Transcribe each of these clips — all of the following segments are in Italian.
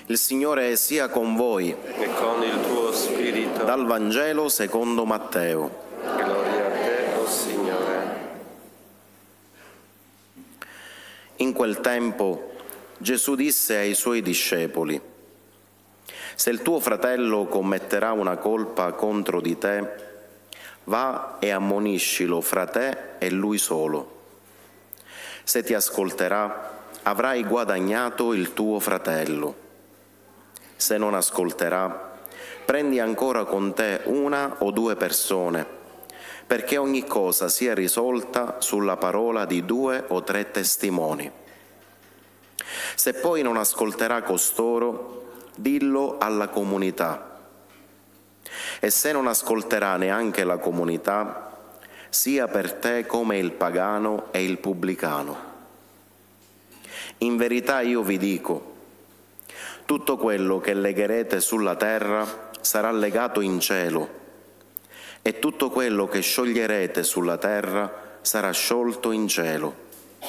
Il Signore sia con voi. E con il tuo spirito. Dal Vangelo secondo Matteo. Gloria a te, o Signore. In quel tempo Gesù disse ai suoi discepoli: se il tuo fratello commetterà una colpa contro di te, va e ammoniscilo fra te e lui solo. Se ti ascolterà, avrai guadagnato il tuo fratello. Se non ascolterà, prendi ancora con te una o due persone, perché ogni cosa sia risolta sulla parola di 2 o 3 testimoni. Se poi non ascolterà costoro, dillo alla comunità. E se non ascolterà neanche la comunità, sia per te come il pagano e il pubblicano. In verità io vi dico, tutto quello che legherete sulla terra sarà legato in cielo, e tutto quello che scioglierete sulla terra sarà sciolto in cielo.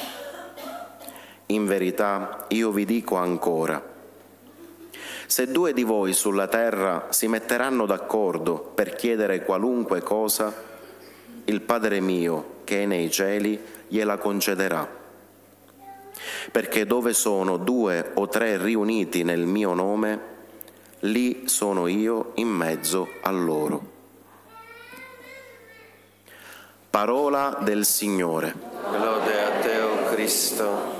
In verità io vi dico ancora, se 2 di voi sulla terra si metteranno d'accordo per chiedere qualunque cosa, il Padre mio che è nei cieli gliela concederà. Perché dove sono 2 o 3 riuniti nel mio nome, lì sono io in mezzo a loro. Parola del Signore. Lode a te, o Cristo.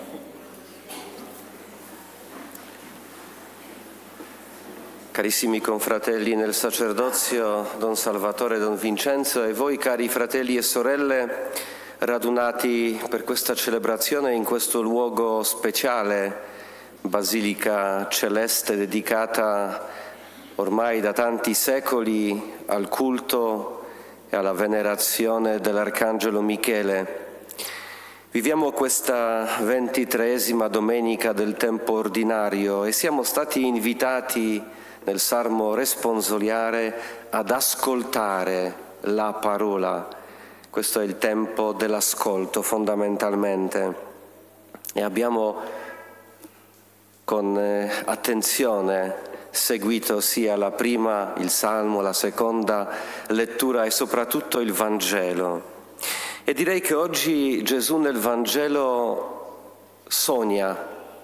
Carissimi confratelli nel sacerdozio, Don Salvatore e Don Vincenzo, e voi cari fratelli e sorelle radunati per questa celebrazione in questo luogo speciale, Basilica Celeste, dedicata ormai da tanti secoli al culto e alla venerazione dell'Arcangelo Michele. Viviamo questa 23esima domenica del tempo ordinario e siamo stati invitati nel Salmo responsoriale ad ascoltare la parola. Questo è il tempo dell'ascolto fondamentalmente, e abbiamo con attenzione seguito sia la prima, il Salmo, la seconda lettura e soprattutto il Vangelo. E direi che oggi Gesù nel Vangelo sogna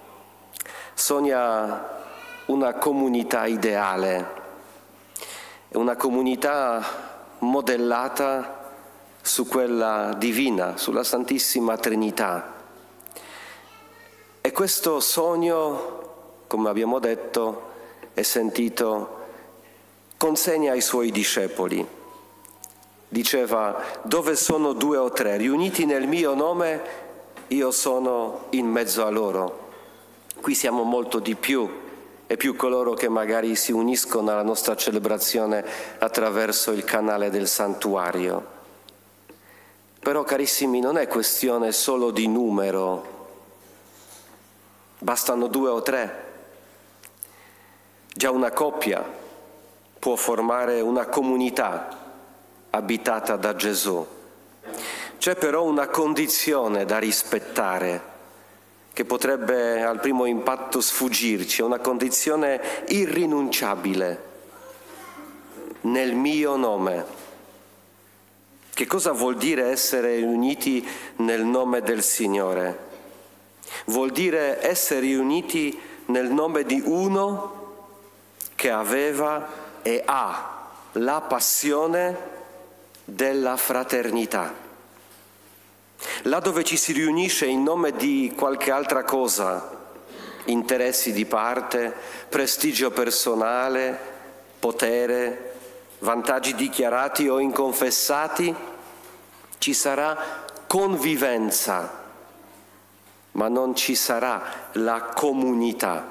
una comunità ideale, una comunità modellata su quella divina, sulla Santissima Trinità. E questo sogno, come abbiamo detto e sentito, consegna ai suoi discepoli. Diceva: dove sono 2 o 3 riuniti nel mio nome, io sono in mezzo a loro. Qui siamo molto di più, e più coloro che magari si uniscono alla nostra celebrazione attraverso il canale del santuario. Però, carissimi, non è questione solo di numero, bastano 2 o 3. Già una coppia può formare una comunità abitata da Gesù. C'è però una condizione da rispettare che potrebbe al primo impatto sfuggirci, è una condizione irrinunciabile: nel mio nome. Che cosa vuol dire essere uniti nel nome del Signore? Vuol dire essere uniti nel nome di uno che aveva e ha la passione della fraternità. Là dove ci si riunisce in nome di qualche altra cosa, interessi di parte, prestigio personale, potere, vantaggi dichiarati o inconfessati, ci sarà convivenza, ma non ci sarà la comunità.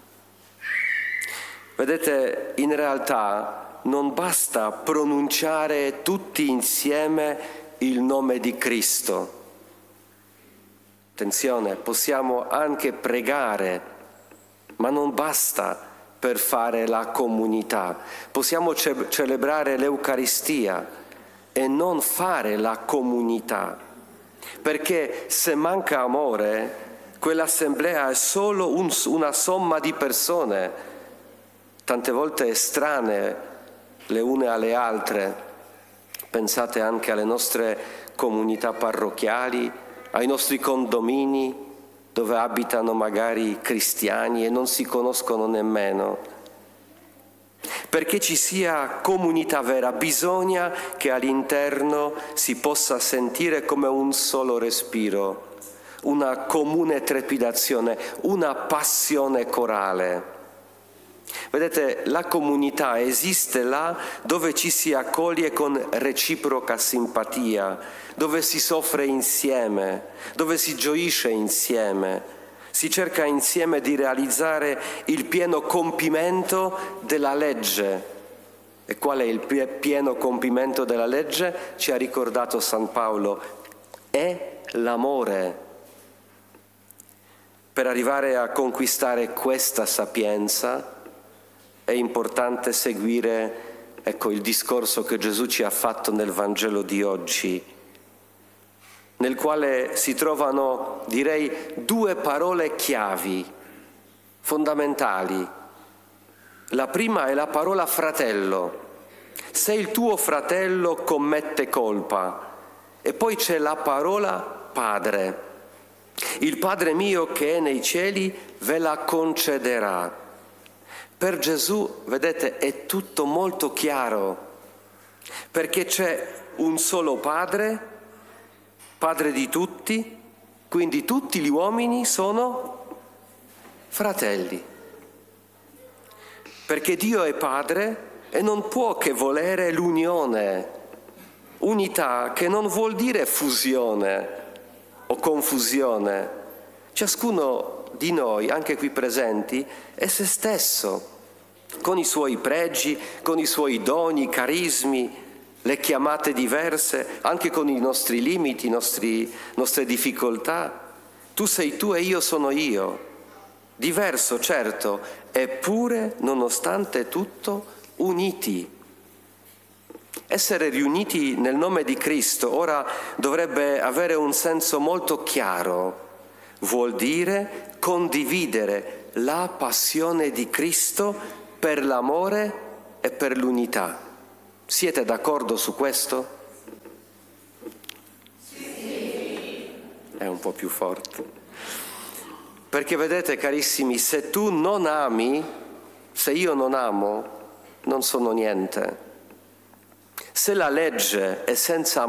Vedete, in realtà non basta pronunciare tutti insieme il nome di Cristo. Attenzione, possiamo anche pregare, ma non basta per fare la comunità. Possiamo celebrare l'Eucaristia e non fare la comunità, perché se manca amore, Quell'assemblea è solo una somma di persone, tante volte estranee le une alle altre. Pensate anche alle nostre comunità parrocchiali, ai nostri condomini, dove abitano magari cristiani e non si conoscono nemmeno. Perché ci sia comunità vera, bisogna che all'interno si possa sentire come un solo respiro, una comune trepidazione, una passione corale. Vedete, la comunità esiste là dove ci si accoglie con reciproca simpatia, dove si soffre insieme, dove si gioisce insieme. Si cerca insieme di realizzare il pieno compimento della legge. E qual è il pieno compimento della legge? Ci ha ricordato San Paolo. È l'amore. Per arrivare a conquistare questa sapienza è importante seguire, il discorso che Gesù ci ha fatto nel Vangelo di oggi, nel quale si trovano, direi, due parole chiavi, fondamentali. La prima è la parola fratello. Se il tuo fratello commette colpa, e poi c'è la parola padre. Il Padre mio che è nei cieli ve la concederà. Per Gesù, vedete, è tutto molto chiaro, perché c'è un solo Padre, Padre di tutti, quindi tutti gli uomini sono fratelli. Perché Dio è Padre e non può che volere l'unione, unità che non vuol dire fusione o confusione. Ciascuno di noi, anche qui presenti, è se stesso, con i suoi pregi, con i suoi doni, carismi, le chiamate diverse, anche con i nostri limiti, nostre difficoltà. Tu sei tu e io sono io. Diverso, certo, eppure, nonostante tutto, uniti. Essere riuniti nel nome di Cristo ora dovrebbe avere un senso molto chiaro. Vuol dire condividere la passione di Cristo per l'amore e per l'unità. Siete d'accordo su questo? Sì. È un po' più forte. Perché vedete, carissimi, se tu non ami, se io non amo, non sono niente. Se la legge è senza